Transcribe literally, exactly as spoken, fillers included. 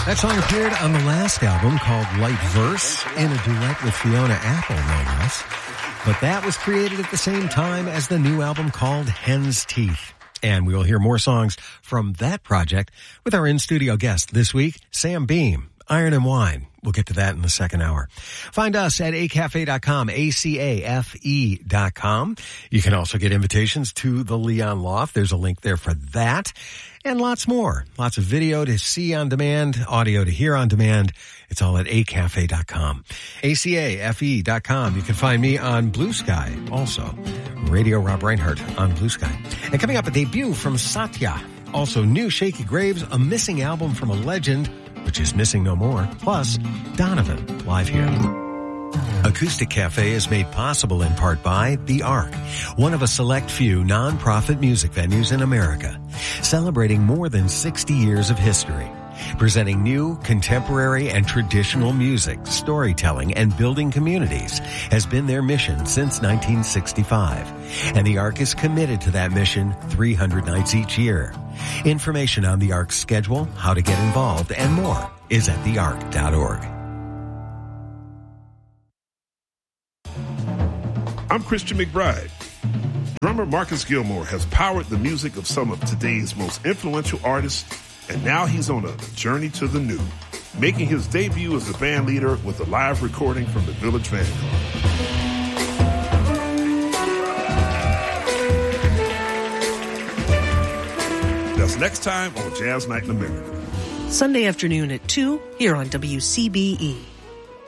That song appeared on the last album called Light Verse in a duet with Fiona Apple, no less. But that was created at the same time as the new album called Hen's Teeth. And we will hear more songs from that project with our in-studio guest this week, Sam Beam, Iron and Wine. We'll get to that in the second hour. Find us at a cafe dot com, A C A F E dot com. You can also get invitations to the Leon Loft. There's a link there for that. And lots more. Lots of video to see on demand, audio to hear on demand. It's all at a cafe dot com. A C A F E dot com. You can find me on Blue Sky also. Radio Rob Reinhardt on Blue Sky. And coming up, a debut from Satya. Also, new Shaky Graves, a missing album from a legend, which is missing no more. Plus, Donovan, live here. Acoustic Cafe is made possible in part by The Ark, one of a select few non-profit music venues in America, celebrating more than sixty years of history. Presenting new, contemporary, and traditional music, storytelling, and building communities has been their mission since nineteen sixty-five. And the Ark is committed to that mission three hundred nights each year. Information on the Ark's schedule, how to get involved, and more is at the ark dot org. I'm Christian McBride. Drummer Marcus Gilmore has powered the music of some of today's most influential artists, and now he's on a journey to the new, making his debut as a band leader with a live recording from the Village Vanguard. That's next time on Jazz Night in America. Sunday afternoon at two here on W C B E.